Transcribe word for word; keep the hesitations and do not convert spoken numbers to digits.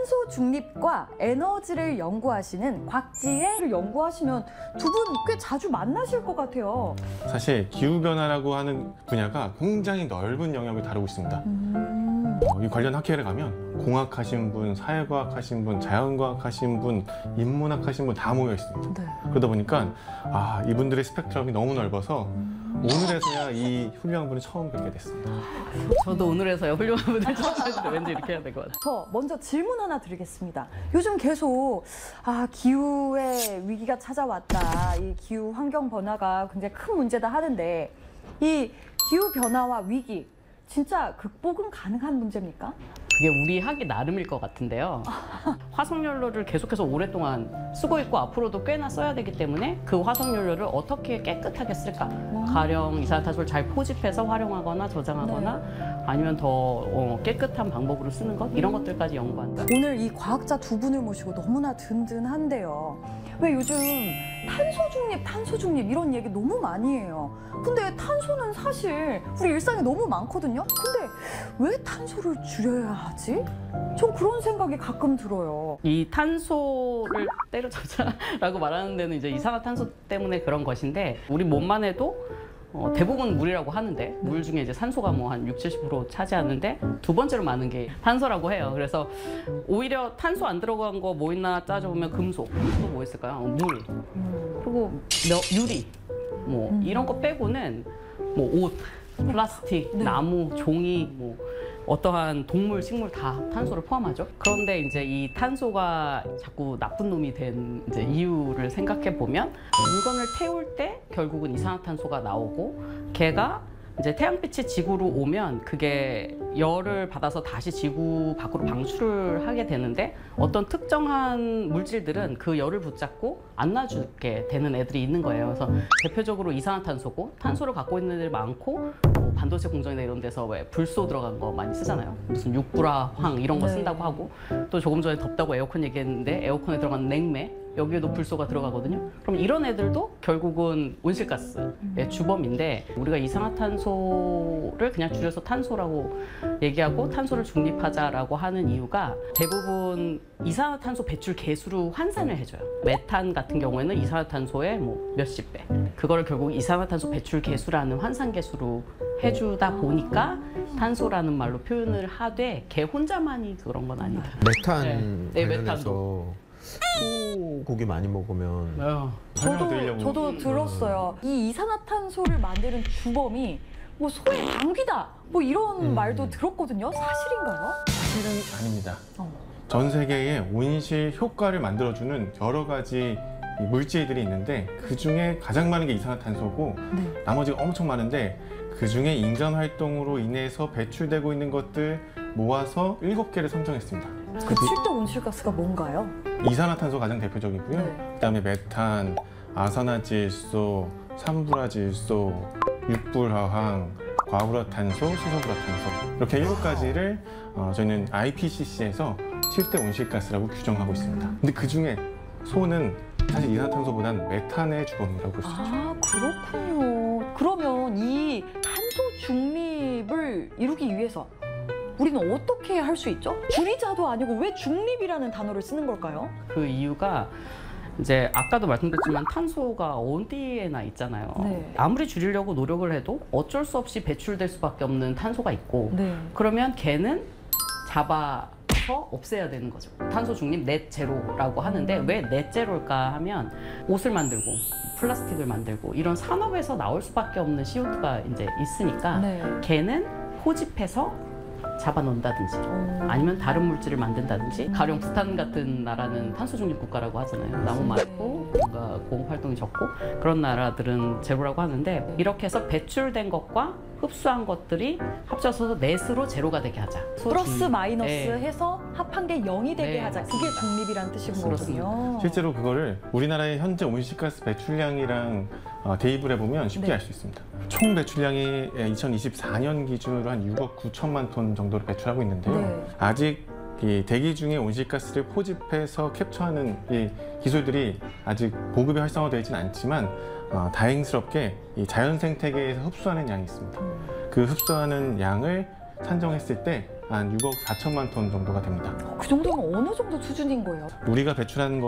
탄소 중립과 에너지를 연구하시는 곽지혜를 연구하시면 두 분 꽤 자주 만나실 것 같아요. 사실 기후변화라고 하는 분야가 굉장히 넓은 영역을 다루고 있습니다. 음... 어, 이 관련 학회를 가면 공학 하신 분, 사회과학 하신 분, 자연과학 하신 분, 인문학 하신 분 다 모여 있습니다. 네. 그러다 보니까 아, 이분들의 스펙트럼이 너무 넓어서 오늘에서야 이 훌륭한 분을 처음 뵙게 됐습니다. 저도 오늘에서야 훌륭한 분을 찾았는데 왠지 이렇게 해야 될 것 같아요. 저 먼저 질문 하나 드리겠습니다. 요즘 계속 아, 기후의 위기가 찾아왔다. 이 기후 환경 변화가 굉장히 큰 문제다 하는데 이 기후 변화와 위기 진짜 극복은 가능한 문제입니까? 그게 우리 하기 나름일 것 같은데요. 화석연료를 계속해서 오랫동안 쓰고 있고 앞으로도 꽤나 써야 되기 때문에 그 화석연료를 어떻게 깨끗하게 쓸까? 가령 이산화탄소를 잘 포집해서 활용하거나 저장하거나 네. 아니면 더 어, 깨끗한 방법으로 쓰는 것? 이런 것들까지 연구한다. 오늘 이 과학자 두 분을 모시고 너무나 든든한데요. 왜 요즘 탄소 중립, 탄소 중립 이런 얘기 너무 많이 해요. 근데 탄소는 사실 우리 일상에 너무 많거든요. 근데 왜 탄소를 줄여야 하지? 전 그런 생각이 가끔 들어요. 이 탄소를 때려잡자라고 말하는 데는 이제 이산화탄소 때문에 그런 것인데 우리 몸만 해도 어, 대부분 물이라고 하는데 물 중에 이제 산소가 뭐 한 육십, 칠십 퍼센트 차지하는데 두 번째로 많은 게 탄소라고 해요. 그래서 오히려 탄소 안 들어간 거 뭐 있나 따져보면 금속, 또 뭐 있을까요? 물, 그리고 유리, 뭐 이런 거 빼고는 뭐 옷, 플라스틱, 네. 나무, 종이, 뭐 어떠한 동물, 식물 다 탄소를 포함하죠. 그런데 이제 이 탄소가 자꾸 나쁜 놈이 된 이제 이유를 생각해 보면 물건을 태울 때 결국은 이산화탄소가 나오고 걔가 이제 태양빛이 지구로 오면 그게 열을 받아서 다시 지구 밖으로 방출을 하게 되는데 어떤 특정한 물질들은 그 열을 붙잡고 안 놔주게 되는 애들이 있는 거예요. 그래서 대표적으로 이산화탄소고 탄소를 갖고 있는 애들이 많고 뭐 반도체 공장이나 이런 데서 왜 불소 들어간 거 많이 쓰잖아요. 무슨 육불화, 황 이런 거 쓴다고 하고 또 조금 전에 덥다고 에어컨 얘기했는데 에어컨에 들어간 냉매 여기에도 불소가 들어가거든요. 그럼 이런 애들도 결국은 온실가스의 주범인데 우리가 이산화탄소를 그냥 줄여서 탄소라고 얘기하고 탄소를 중립하자라고 하는 이유가 대부분 이산화탄소 배출 계수로 환산을 해줘요. 메탄 같은 경우에는 이산화탄소의 뭐 몇십 배. 그거를 결국 이산화탄소 배출 계수라는 환산 계수로 해주다 보니까 탄소라는 말로 표현을 하되 걔 혼자만이 그런 건 아니다. 메탄 네, 네, 관련해서 소고기 많이 먹으면 어. 저도, 저도 들었어요. 이 이산화탄소를 만드는 주범이 뭐 소의 방귀다 뭐 이런 음. 말도 들었거든요. 사실인가요? 사실은 아닙니다. 어. 전 세계에 온실 효과를 만들어주는 여러 가지 이 물질들이 있는데 그 중에 가장 많은 게 이산화탄소고 네. 나머지가 엄청 많은데 그 중에 인간 활동으로 인해서 배출되고 있는 것들 모아서 일곱 개를 선정했습니다. 그 칠 대 온실가스가 뭔가요? 이산화탄소가 가장 대표적이고요. 네. 그다음에 메탄, 아산화질소, 산불화질소, 육불화황, 과불화탄소, 수소불화탄소 이렇게 일곱 가지를 어, 저희는 아이피씨씨에서 칠 대 온실가스라고 규정하고 있습니다. 근데 그 중에 소는 사실 이산화탄소보다는 메탄의 주범이라고 볼 수 있죠. 아, 그렇군요. 그러면 이 탄소 중립을 이루기 위해서 우리는 어떻게 할 수 있죠? 줄이자도 아니고 왜 중립이라는 단어를 쓰는 걸까요? 그 이유가 이제 아까도 말씀드렸지만 탄소가 어디에나 있잖아요. 네. 아무리 줄이려고 노력을 해도 어쩔 수 없이 배출될 수밖에 없는 탄소가 있고 네. 그러면 걔는 잡아서 없애야 되는 거죠. 탄소 중립 넷 제로라고 하는데 왜 넷 제로일까 하면 옷을 만들고 플라스틱을 만들고 이런 산업에서 나올 수밖에 없는 씨오투가 이제 있으니까 네. 걔는 포집해서 잡아놓는다든지 아니면 다른 물질을 만든다든지 가령 부탄 같은 나라는 탄소 중립 국가라고 하잖아요. 나무 많고 뭔가 공업 활동이 적고 그런 나라들은 제로라고 하는데 이렇게 해서 배출된 것과 흡수한 것들이 합쳐서 넷으로 제로가 되게 하자. 플러스 중립. 마이너스 네. 해서 합한 게 영이 되게 네, 하자. 그게 맞습니다. 중립이라는 뜻인 그렇습니다. 거군요. 실제로 그거를 우리나라의 현재 온실가스 배출량이랑 어, 대입을 해보면 쉽게 네. 알 수 있습니다. 총 배출량이 이천이십사 년 기준으로 한 육억 구천만 톤 정도를 배출하고 있는데요. 네. 아직 이 대기 중에 온실가스를 포집해서 캡처하는 이 기술들이 아직 보급이 활성화되어 있지는 않지만 어, 다행스럽게 이 자연 생태계에서 흡수하는 양이 있습니다. 음. 그 흡수하는 양을 산정했을 때 한 육억 사천만 톤 정도가 됩니다. 그 정도면 어느 정도 수준인 거예요? 우리가 배출하는